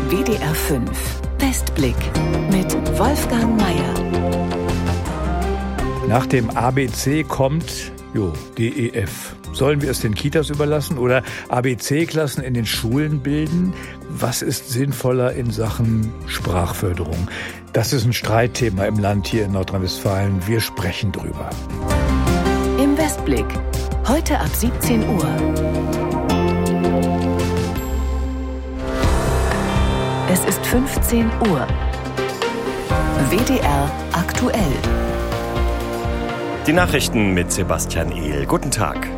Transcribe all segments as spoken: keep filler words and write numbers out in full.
W D R fünf Westblick mit Wolfgang Mayer. Nach dem A B C kommt, jo, D E F. Sollen wir es den Kitas überlassen oder A B C-Klassen in den Schulen bilden? Was ist sinnvoller in Sachen Sprachförderung? Das ist ein Streitthema im Land hier in Nordrhein-Westfalen. Wir sprechen drüber. Im Westblick. Heute ab siebzehn Uhr. Es ist fünfzehn Uhr. W D R aktuell. Die Nachrichten mit Sebastian Ehl. Guten Tag.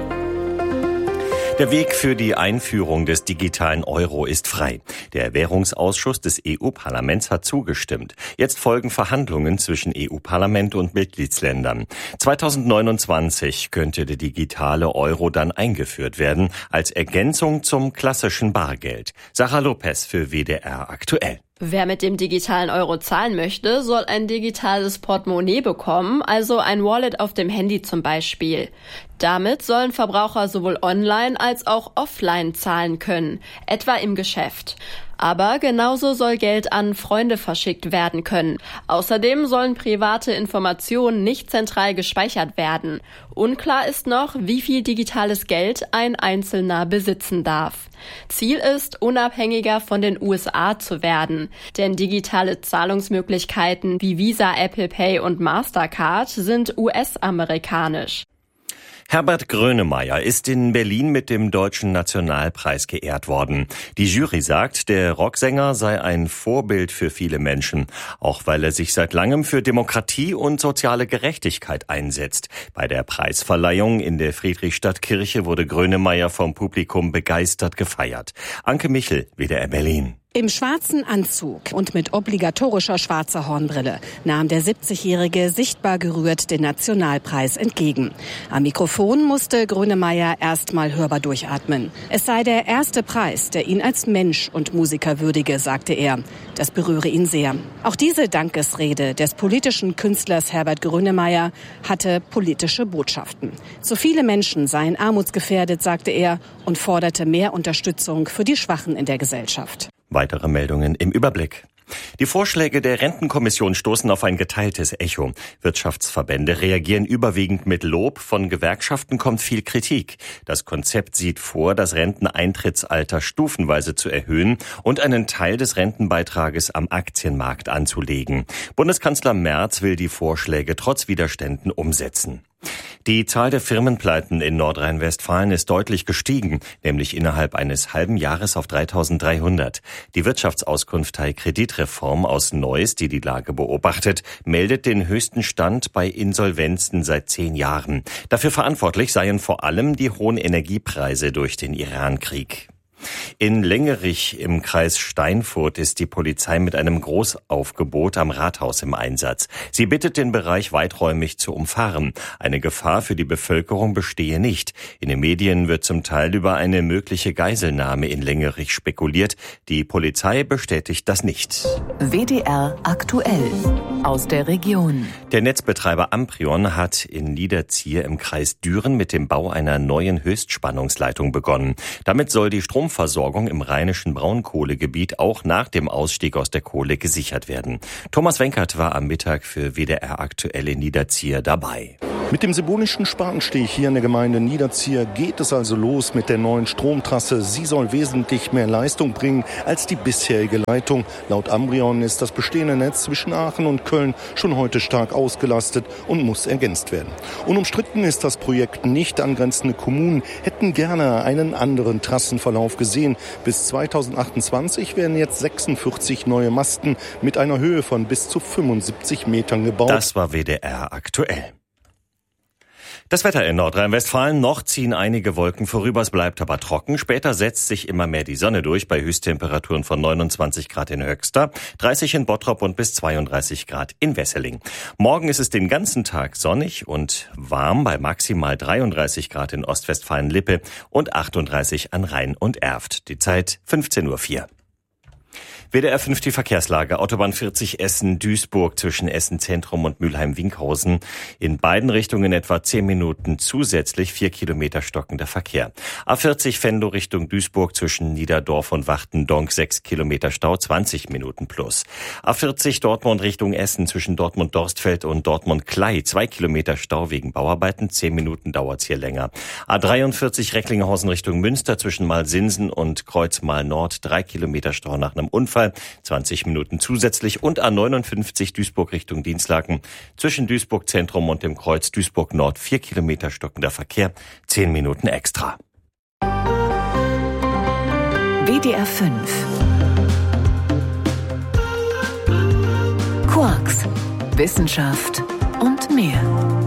Der Weg für die Einführung des digitalen Euro ist frei. Der Währungsausschuss des E U-Parlaments hat zugestimmt. Jetzt folgen Verhandlungen zwischen E U-Parlament und Mitgliedsländern. zweitausendneunundzwanzig könnte der digitale Euro dann eingeführt werden, als Ergänzung zum klassischen Bargeld. Sarah Lopez für W D R aktuell. Wer mit dem digitalen Euro zahlen möchte, soll ein digitales Portemonnaie bekommen, also ein Wallet auf dem Handy zum Beispiel. Damit sollen Verbraucher sowohl online als auch offline zahlen können, etwa im Geschäft. Aber genauso soll Geld an Freunde verschickt werden können. Außerdem sollen private Informationen nicht zentral gespeichert werden. Unklar ist noch, wie viel digitales Geld ein Einzelner besitzen darf. Ziel ist, unabhängiger von den U S A zu werden. Denn digitale Zahlungsmöglichkeiten wie Visa, Apple Pay und Mastercard sind U S-amerikanisch. Herbert Grönemeyer ist in Berlin mit dem Deutschen Nationalpreis geehrt worden. Die Jury sagt, der Rocksänger sei ein Vorbild für viele Menschen, auch weil er sich seit langem für Demokratie und soziale Gerechtigkeit einsetzt. Bei der Preisverleihung in der Friedrichstadtkirche wurde Grönemeyer vom Publikum begeistert gefeiert. Anke Michel, W D R Berlin. Im schwarzen Anzug und mit obligatorischer schwarzer Hornbrille nahm der siebzigjährige sichtbar gerührt den Nationalpreis entgegen. Am Mikrofon musste Grönemeyer erstmal hörbar durchatmen. Es sei der erste Preis, der ihn als Mensch und Musiker würdige, sagte er. Das berühre ihn sehr. Auch diese Dankesrede des politischen Künstlers Herbert Grönemeyer hatte politische Botschaften. Zu viele Menschen seien armutsgefährdet, sagte er, und forderte mehr Unterstützung für die Schwachen in der Gesellschaft. Weitere Meldungen im Überblick. Die Vorschläge der Rentenkommission stoßen auf ein geteiltes Echo. Wirtschaftsverbände reagieren überwiegend mit Lob, von Gewerkschaften kommt viel Kritik. Das Konzept sieht vor, das Renteneintrittsalter stufenweise zu erhöhen und einen Teil des Rentenbeitrages am Aktienmarkt anzulegen. Bundeskanzler Merz will die Vorschläge trotz Widerständen umsetzen. Die Zahl der Firmenpleiten in Nordrhein-Westfalen ist deutlich gestiegen, nämlich innerhalb eines halben Jahres auf dreitausenddreihundert. Die Wirtschaftsauskunft Kreditreform aus Neuss, die die Lage beobachtet, meldet den höchsten Stand bei Insolvenzen seit zehn Jahren. Dafür verantwortlich seien vor allem die hohen Energiepreise durch den Irankrieg. In Lengerich im Kreis Steinfurt ist die Polizei mit einem Großaufgebot am Rathaus im Einsatz. Sie bittet, den Bereich weiträumig zu umfahren. Eine Gefahr für die Bevölkerung bestehe nicht. In den Medien wird zum Teil über eine mögliche Geiselnahme in Lengerich spekuliert. Die Polizei bestätigt das nicht. W D R aktuell aus der Region. Der Netzbetreiber Amprion hat in Niederzier im Kreis Düren mit dem Bau einer neuen Höchstspannungsleitung begonnen. Damit soll die Strom Versorgung im rheinischen Braunkohlegebiet auch nach dem Ausstieg aus der Kohle gesichert werden. Thomas Wenkert war am Mittag für W D R aktuell in Niederzier dabei. Mit dem Sibonischen Spatenstich hier in der Gemeinde Niederzier geht es also los mit der neuen Stromtrasse. Sie soll wesentlich mehr Leistung bringen als die bisherige Leitung. Laut Amprion ist das bestehende Netz zwischen Aachen und Köln schon heute stark ausgelastet und muss ergänzt werden. Unumstritten ist das Projekt nicht. Angrenzende Kommunen hätten gerne einen anderen Trassenverlauf gesehen. Bis zweitausendachtundzwanzig werden jetzt sechsundvierzig neue Masten mit einer Höhe von bis zu fünfundsiebzig Metern gebaut. Das war W D R aktuell. Das Wetter in Nordrhein-Westfalen. Noch ziehen einige Wolken vorüber, es bleibt aber trocken. Später setzt sich immer mehr die Sonne durch bei Höchsttemperaturen von neunundzwanzig Grad in Höxter, dreißig in Bottrop und bis zweiunddreißig Grad in Wesseling. Morgen ist es den ganzen Tag sonnig und warm bei maximal dreiunddreißig Grad in Ostwestfalen-Lippe und achtunddreißig an Rhein und Erft. Die Zeit fünfzehn Uhr vier. W D R fünf die Verkehrslage. Autobahn vierzig Essen-Duisburg zwischen Essen-Zentrum und Mülheim-Winkhausen. In beiden Richtungen etwa zehn Minuten zusätzlich, vier Kilometer stockender Verkehr. A vierzig Venlo Richtung Duisburg zwischen Niederdorf und Wachtendonk, sechs Kilometer Stau, zwanzig Minuten plus. A vierzig Dortmund Richtung Essen zwischen Dortmund-Dorstfeld und Dortmund-Klei, zwei Kilometer Stau wegen Bauarbeiten, zehn Minuten dauert's hier länger. A dreiundvierzig Recklinghausen Richtung Münster zwischen Malsinsen und Kreuz-Mal-Nord, drei Kilometer Stau nach einem Unfall, zwanzig Minuten zusätzlich. Und A neunundfünfzig Duisburg Richtung Dienstlaken zwischen Duisburg Zentrum und dem Kreuz Duisburg Nord, vier Kilometer stockender Verkehr, zehn Minuten extra. W D R fünf Quarks, Wissenschaft und mehr.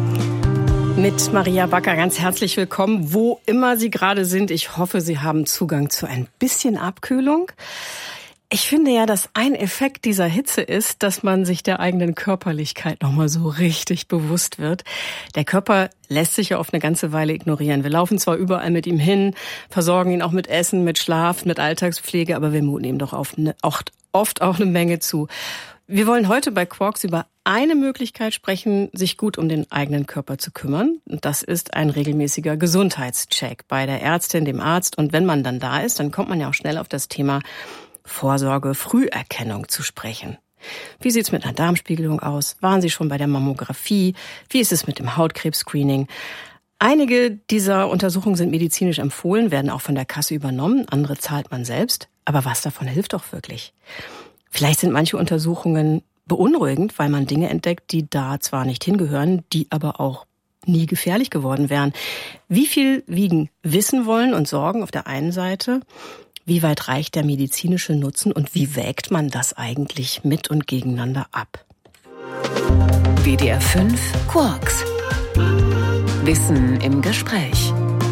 Mit Maria Backer ganz herzlich willkommen, wo immer Sie gerade sind. Ich hoffe, Sie haben Zugang zu ein bisschen Abkühlung. Ich finde ja, dass ein Effekt dieser Hitze ist, dass man sich der eigenen Körperlichkeit nochmal so richtig bewusst wird. Der Körper lässt sich ja oft eine ganze Weile ignorieren. Wir laufen zwar überall mit ihm hin, versorgen ihn auch mit Essen, mit Schlaf, mit Alltagspflege, aber wir muten ihm doch oft, oft auch eine Menge zu. Wir wollen heute bei Quarks über eine Möglichkeit sprechen, sich gut um den eigenen Körper zu kümmern. Und das ist ein regelmäßiger Gesundheitscheck bei der Ärztin, dem Arzt. Und wenn man dann da ist, dann kommt man ja auch schnell auf das Thema Vorsorge, Früherkennung zu sprechen. Wie sieht's mit einer Darmspiegelung aus? Waren Sie schon bei der Mammographie? Wie ist es mit dem Hautkrebs-Screening? Einige dieser Untersuchungen sind medizinisch empfohlen, werden auch von der Kasse übernommen. Andere zahlt man selbst. Aber was davon hilft doch wirklich? Vielleicht sind manche Untersuchungen beunruhigend, weil man Dinge entdeckt, die da zwar nicht hingehören, die aber auch nie gefährlich geworden wären. Wie viel wiegen Wissen wollen und Sorgen auf der einen Seite? Wie weit reicht der medizinische Nutzen und wie wägt man das eigentlich mit und gegeneinander ab? W D R fünf Quarks. Wissen im Gespräch.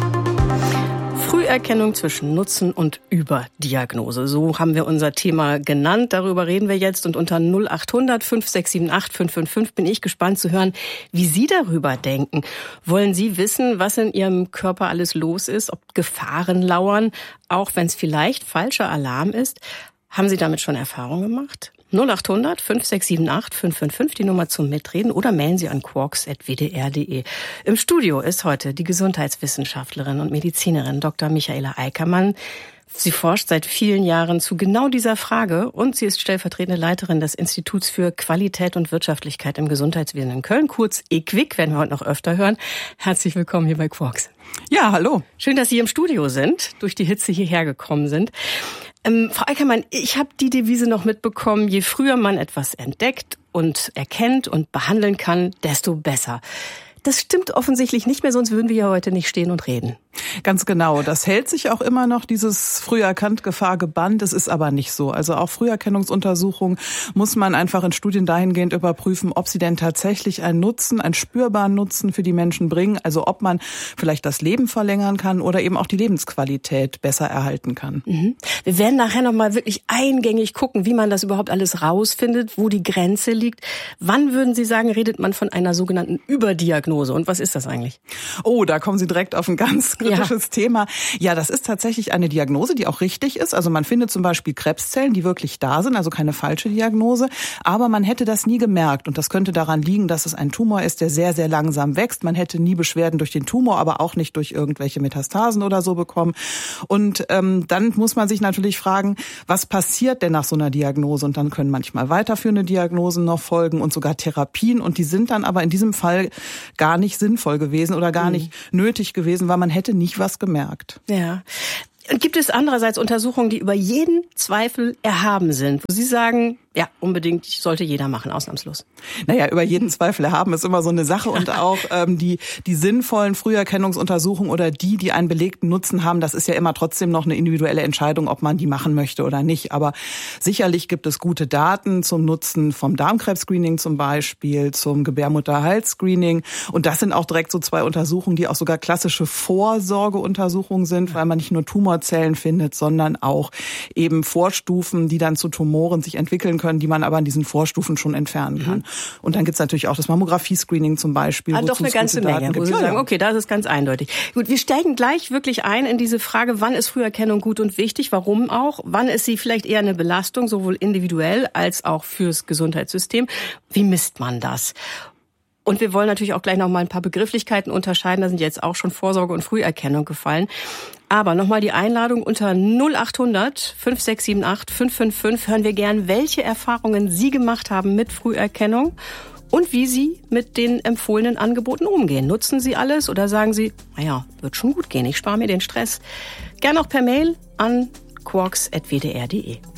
Früherkennung zwischen Nutzen und Überdiagnose. So haben wir unser Thema genannt. Darüber reden wir jetzt. Und unter null acht hundert fünf sechs sieben acht fünf fünf fünf bin ich gespannt zu hören, wie Sie darüber denken. Wollen Sie wissen, was in Ihrem Körper alles los ist, ob Gefahren lauern, auch wenn es vielleicht falscher Alarm ist? Haben Sie damit schon Erfahrung gemacht? null acht hundert fünf sechs sieben acht fünf fünf fünf, die Nummer zum Mitreden, oder mailen Sie an quarks at w d r punkt d e. Im Studio ist heute die Gesundheitswissenschaftlerin und Medizinerin Doktor Michaela Eickermann. Sie forscht seit vielen Jahren zu genau dieser Frage und sie ist stellvertretende Leiterin des Instituts für Qualität und Wirtschaftlichkeit im Gesundheitswesen in Köln, kurz E Q W I C, werden wir heute noch öfter hören. Herzlich willkommen hier bei Quarks. Ja, hallo. Schön, dass Sie im Studio sind, durch die Hitze hierher gekommen sind. Ähm, Frau Eickermann, ich habe die Devise noch mitbekommen, je früher man etwas entdeckt und erkennt und behandeln kann, desto besser. Das stimmt offensichtlich nicht mehr, sonst würden wir ja heute nicht stehen und reden. Ganz genau. Das hält sich auch immer noch, dieses früh erkannt, Gefahr gebannt. Es ist aber nicht so. Also auch Früherkennungsuntersuchungen muss man einfach in Studien dahingehend überprüfen, ob sie denn tatsächlich einen Nutzen, einen spürbaren Nutzen für die Menschen bringen. Also ob man vielleicht das Leben verlängern kann oder eben auch die Lebensqualität besser erhalten kann. Mhm. Wir werden nachher nochmal wirklich eingängig gucken, wie man das überhaupt alles rausfindet, wo die Grenze liegt. Wann würden Sie sagen, redet man von einer sogenannten Überdiagnose? Und was ist das eigentlich? Oh, da kommen Sie direkt auf ein ganz kritisches ja. Thema. Ja, das ist tatsächlich eine Diagnose, die auch richtig ist. Also man findet zum Beispiel Krebszellen, die wirklich da sind, also keine falsche Diagnose. Aber man hätte das nie gemerkt. Und das könnte daran liegen, dass es ein Tumor ist, der sehr, sehr langsam wächst. Man hätte nie Beschwerden durch den Tumor, aber auch nicht durch irgendwelche Metastasen oder so bekommen. Und ähm, dann muss man sich natürlich fragen, was passiert denn nach so einer Diagnose? Und dann können manchmal weiterführende Diagnosen noch folgen und sogar Therapien. Und die sind dann aber in diesem Fall gar nicht sinnvoll gewesen oder gar mhm. nicht nötig gewesen, weil man hätte nicht was gemerkt. Ja. Und gibt es andererseits Untersuchungen, die über jeden Zweifel erhaben sind, wo Sie sagen, ja, unbedingt sollte jeder machen, ausnahmslos? Naja, über jeden Zweifel erhaben ist immer so eine Sache. Und auch ähm, die die sinnvollen Früherkennungsuntersuchungen oder die, die einen belegten Nutzen haben, das ist ja immer trotzdem noch eine individuelle Entscheidung, ob man die machen möchte oder nicht. Aber sicherlich gibt es gute Daten zum Nutzen vom Darmkrebs-Screening zum Beispiel, zum Gebärmutterhals-Screening. Und das sind auch direkt so zwei Untersuchungen, die auch sogar klassische Vorsorgeuntersuchungen sind, weil man nicht nur Tumorzellen findet, sondern auch eben Vorstufen, die dann zu Tumoren sich entwickeln können, die man aber in diesen Vorstufen schon entfernen kann. Mhm. Und dann gibt's natürlich auch das Mammographie-Screening zum Beispiel. Ah, doch eine ganze Menge, wo Sie sagen, okay, das ist ganz eindeutig. Gut, wir steigen gleich wirklich ein in diese Frage, wann ist Früherkennung gut und wichtig, warum auch? Wann ist sie vielleicht eher eine Belastung, sowohl individuell als auch fürs Gesundheitssystem? Wie misst man das? Und wir wollen natürlich auch gleich noch mal ein paar Begrifflichkeiten unterscheiden. Da sind jetzt auch schon Vorsorge und Früherkennung gefallen. Aber nochmal die Einladung unter null acht hundert fünf sechs sieben acht fünf fünf fünf hören wir gern, welche Erfahrungen Sie gemacht haben mit Früherkennung und wie Sie mit den empfohlenen Angeboten umgehen. Nutzen Sie alles oder sagen Sie, naja, wird schon gut gehen, ich spare mir den Stress. Gern auch per Mail an quarks at w d r punkt d e.